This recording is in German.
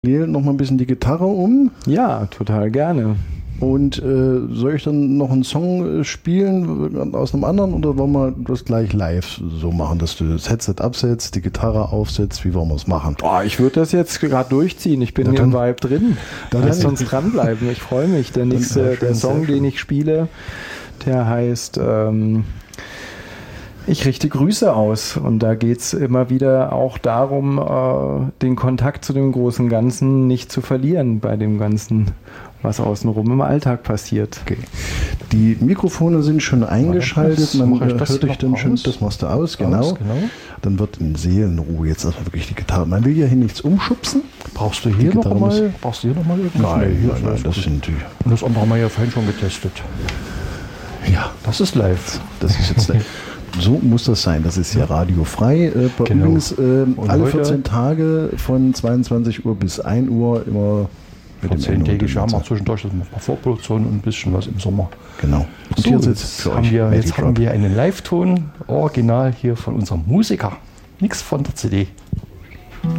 noch mal ein bisschen die Gitarre um. Ja, total gerne. Und soll ich dann noch einen Song spielen aus einem anderen oder wollen wir das gleich live so machen, dass du das Headset absetzt, die Gitarre aufsetzt? Wie wollen wir es machen? Ich würde das jetzt gerade durchziehen. Ich bin hier im Vibe drin. Lass uns dranbleiben. Ich freue mich. Der Song, den ich spiele, der heißt Ich richte Grüße aus. Und da geht es immer wieder auch darum, den Kontakt zu dem großen Ganzen nicht zu verlieren bei dem Ganzen, was außenrum im Alltag passiert. Okay. Die Mikrofone sind schon eingeschaltet. Man hört dich dann schon, das machst du aus, genau. Dann wird in Seelenruhe jetzt erstmal wirklich die Gitarre. Man will ja hier nichts umschubsen. Brauchst du hier nochmal irgendwas? Nein, das sind die. Und das andere haben wir ja vorhin schon getestet. Ja, das ist live. Das ist jetzt live. So muss das sein. Das ist ja radiofrei. Übrigens alle 14 Tage von 22 Uhr bis 1 Uhr immer mit dem 10-tägig haben wir zwischendurch das macht man Vorproduktion und ein bisschen was im Sommer. Genau. Und so, jetzt haben wir einen Live-Ton, original hier von unserem Musiker. Nichts von der CD.